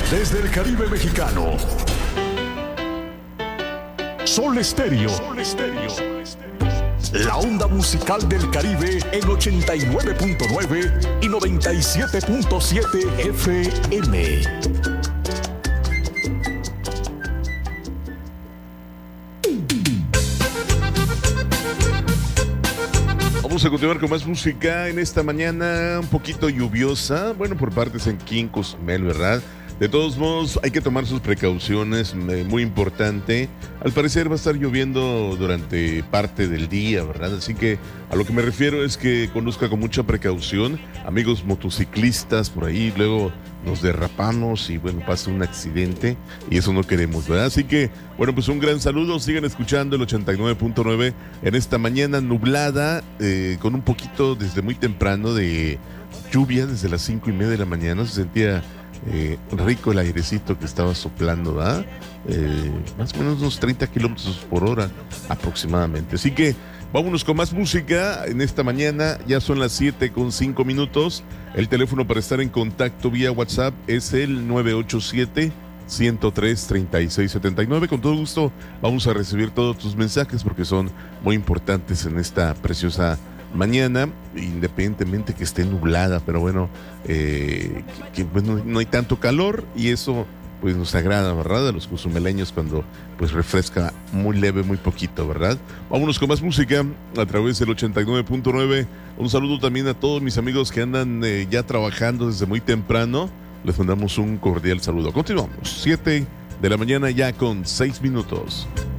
Desde el Caribe mexicano, Sol Estéreo. La onda musical del Caribe en 89.9 y 97.7 FM. Vamos a continuar con más música en esta mañana un poquito lluviosa, bueno, por partes en Quín, Cozumel, ¿verdad? De todos modos, hay que tomar sus precauciones, muy importante. Al parecer va a estar lloviendo durante parte del día, ¿verdad? Así que a lo que me refiero es que conduzca con mucha precaución. Amigos motociclistas por ahí, luego nos derrapamos y bueno, pasa un accidente y eso no queremos, ¿verdad? Así que, bueno, pues un gran saludo. Sigan escuchando el 89.9 en esta mañana nublada, con un poquito desde muy temprano de lluvia, desde las 5:30 de la mañana. Se sentía rico el airecito que estaba soplando, ¿verdad? Más o menos unos 30 kilómetros por hora aproximadamente. Así que vámonos con más música en esta mañana. Ya son las 7:05. El teléfono para estar en contacto vía WhatsApp es el 987-103-3679. Con todo gusto vamos a recibir todos tus mensajes porque son muy importantes en esta preciosa mañana, independientemente que esté nublada, pero bueno, bueno, no hay tanto calor y eso pues nos agrada, ¿verdad? A los cozumeleños cuando pues refresca muy leve, muy poquito, ¿verdad? Vámonos con más música a través del 89.9. Un saludo también a todos mis amigos que andan ya trabajando desde muy temprano. Les mandamos un cordial saludo. Continuamos, 7 de la mañana ya con 6 minutos.